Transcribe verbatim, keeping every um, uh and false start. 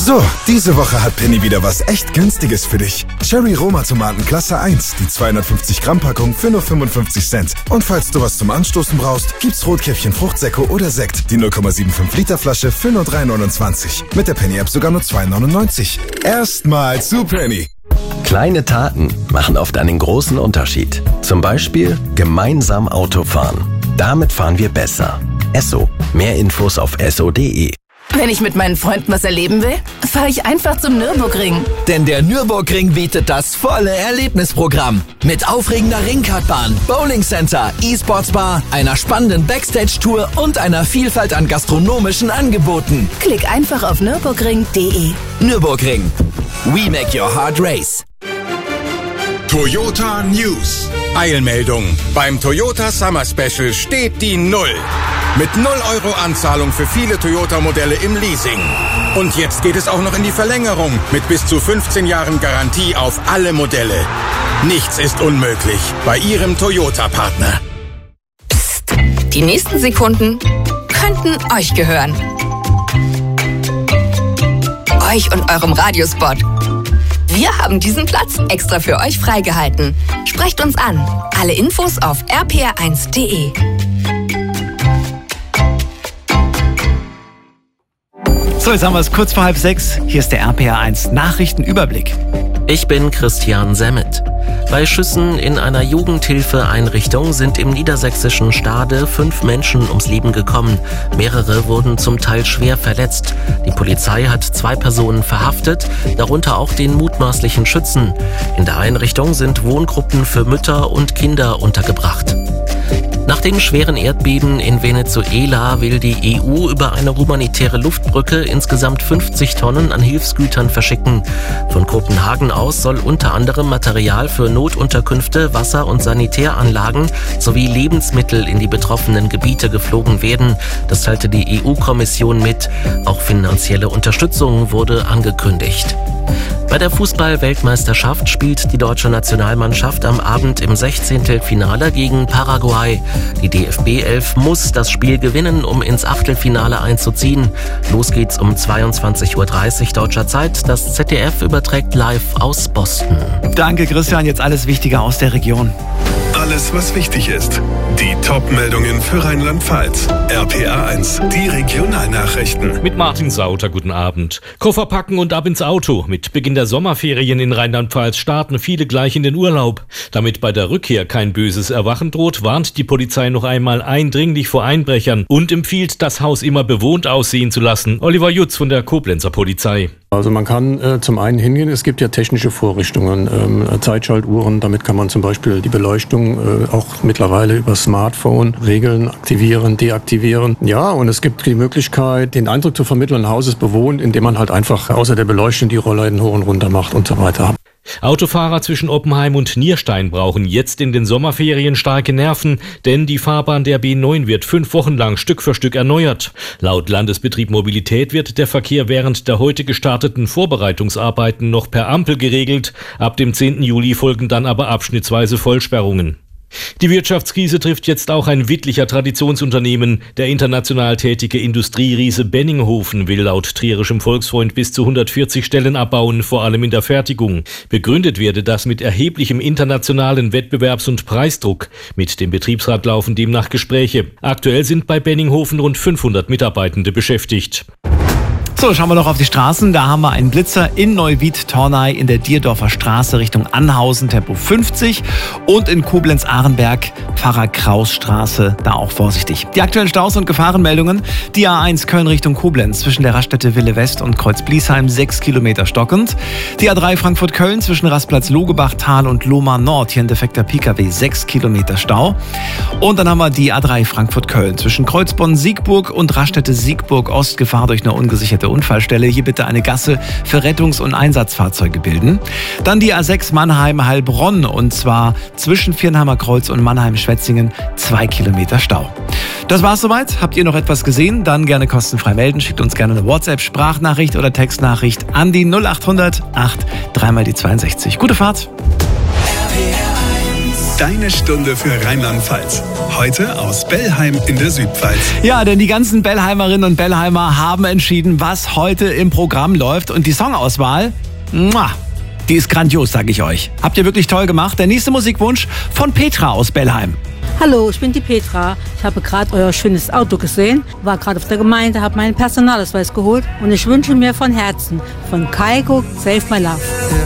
So, diese Woche hat Penny wieder was echt Günstiges für dich. Cherry Roma Tomaten Klasse eins, die zweihundertfünfzig Gramm Packung für nur fünfundfünfzig Cent. Und falls du was zum Anstoßen brauchst, gibt's Rotkäppchen Fruchtsäcko oder Sekt, die null Komma fünfundsiebzig Liter Flasche für nur drei neunundzwanzig. Mit der Penny App sogar nur zwei neunundneunzig. Erstmal zu Penny. Kleine Taten machen oft einen großen Unterschied. Zum Beispiel gemeinsam Auto fahren. Damit fahren wir besser. Esso. Mehr Infos auf esso punkt de. Wenn ich mit meinen Freunden was erleben will, fahre ich einfach zum Nürburgring. Denn der Nürburgring bietet das volle Erlebnisprogramm. Mit aufregender Ringkartbahn, Bowlingcenter, E-Sports-Bar, einer spannenden Backstage-Tour und einer Vielfalt an gastronomischen Angeboten. Klick einfach auf nürburgring punkt de. Nürburgring. We make your heart race. Toyota News. Eilmeldung. Beim Toyota Summer Special steht die Null. Mit null Euro Anzahlung für viele Toyota-Modelle im Leasing. Und jetzt geht es auch noch in die Verlängerung mit bis zu fünfzehn Jahren Garantie auf alle Modelle. Nichts ist unmöglich bei Ihrem Toyota-Partner. Psst, die nächsten Sekunden könnten euch gehören. Euch und eurem Radiospot. Wir haben diesen Platz extra für euch freigehalten. Sprecht uns an. Alle Infos auf r p r eins punkt de. So, jetzt haben wir es kurz vor halb sechs. Hier ist der R P R eins Nachrichtenüberblick. Ich bin Christian Semmet. Bei Schüssen in einer Jugendhilfeeinrichtung sind im niedersächsischen Stade fünf Menschen ums Leben gekommen. Mehrere wurden zum Teil schwer verletzt. Die Polizei hat zwei Personen verhaftet, darunter auch den mutmaßlichen Schützen. In der Einrichtung sind Wohngruppen für Mütter und Kinder untergebracht. Nach dem schweren Erdbeben in Venezuela will die E U über eine humanitäre Luftbrücke insgesamt fünfzig Tonnen an Hilfsgütern verschicken. Von Kopenhagen aus soll unter anderem Material für Notunterkünfte, Wasser- und Sanitäranlagen sowie Lebensmittel in die betroffenen Gebiete geflogen werden. Das teilte die E U-Kommission mit. Auch finanzielle Unterstützung wurde angekündigt. Bei der Fußball-Weltmeisterschaft spielt die deutsche Nationalmannschaft am Abend im Sechzehntelfinale gegen Paraguay. Die D F B elf muss das Spiel gewinnen, um ins Achtelfinale einzuziehen. Los geht's um zweiundzwanzig Uhr dreißig deutscher Zeit. Das Z D F überträgt live aus Boston. Danke, Christian. Jetzt alles Wichtige aus der Region. Alles, was wichtig ist. Die Top-Meldungen für Rheinland-Pfalz. R P R eins, die Regionalnachrichten. Mit Martin Sauter, guten Abend. Koffer packen und ab ins Auto. Mit Beginn der Sommerferien in Rheinland-Pfalz starten viele gleich in den Urlaub. Damit bei der Rückkehr kein böses Erwachen droht, warnt die Polizei noch einmal eindringlich vor Einbrechern und empfiehlt, das Haus immer bewohnt aussehen zu lassen. Oliver Jutz von der Koblenzer Polizei. Also man kann äh, zum einen hingehen, es gibt ja technische Vorrichtungen, ähm, Zeitschaltuhren, damit kann man zum Beispiel die Beleuchtung äh, auch mittlerweile über Smartphone regeln, aktivieren, deaktivieren. Ja, und es gibt die Möglichkeit, den Eindruck zu vermitteln, ein Haus ist bewohnt, indem man halt einfach außer der Beleuchtung die Rollläden hoch und runter macht und so weiter. Autofahrer zwischen Oppenheim und Nierstein brauchen jetzt in den Sommerferien starke Nerven, denn die Fahrbahn der B neun wird fünf Wochen lang Stück für Stück erneuert. Laut Landesbetrieb Mobilität wird der Verkehr während der heute gestarteten Vorbereitungsarbeiten noch per Ampel geregelt. Ab dem zehnten Juli folgen dann aber abschnittsweise Vollsperrungen. Die Wirtschaftskrise trifft jetzt auch ein Wittlicher Traditionsunternehmen. Der international tätige Industrieriese Benninghofen will laut Trierischem Volksfreund bis zu hundertvierzig Stellen abbauen, vor allem in der Fertigung. Begründet werde das mit erheblichem internationalen Wettbewerbs- und Preisdruck. Mit dem Betriebsrat laufen demnach Gespräche. Aktuell sind bei Benninghofen rund fünfhundert Mitarbeitende beschäftigt. So, schauen wir noch auf die Straßen. Da haben wir einen Blitzer in Neuwied-Tornay in der Dierdorfer Straße Richtung Anhausen, Tempo fünfzig. Und in Koblenz-Ahrenberg, Pfarrer-Kraus-Straße, da auch vorsichtig. Die aktuellen Staus und Gefahrenmeldungen. Die A eins Köln Richtung Koblenz zwischen der Raststätte Wille West und Kreuz-Bliesheim sechs Kilometer stockend. Die A drei Frankfurt-Köln zwischen Rastplatz Logebach, Tal und Lohmar Nord. Hier ein defekter Pkw, sechs Kilometer Stau. Und dann haben wir die A drei Frankfurt-Köln zwischen Kreuzbonn-Siegburg und Raststätte Siegburg-Ost. Gefahr durch eine ungesicherte Unfallstelle. Hier bitte eine Gasse für Rettungs- und Einsatzfahrzeuge bilden. Dann die A sechs Mannheim-Heilbronn und zwar zwischen Viernheimer Kreuz und Mannheim-Schwetzingen zwei Kilometer Stau. Das war's soweit. Habt ihr noch etwas gesehen? Dann gerne kostenfrei melden. Schickt uns gerne eine WhatsApp-Sprachnachricht oder Textnachricht an die null acht hundert acht dreimal die zweiundsechzig. Gute Fahrt! R P R eins Deine Stunde für Rheinland-Pfalz. Heute aus Bellheim in der Südpfalz. Ja, denn die ganzen Bellheimerinnen und Bellheimer haben entschieden, was heute im Programm läuft. Und die Songauswahl, muah, die ist grandios, sage ich euch. Habt ihr wirklich toll gemacht. Der nächste Musikwunsch von Petra aus Bellheim. Hallo, ich bin die Petra. Ich habe gerade euer schönes Auto gesehen, war gerade auf der Gemeinde, habe meinen Personalausweis geholt und ich wünsche mir von Herzen von Kaiko Save My Love.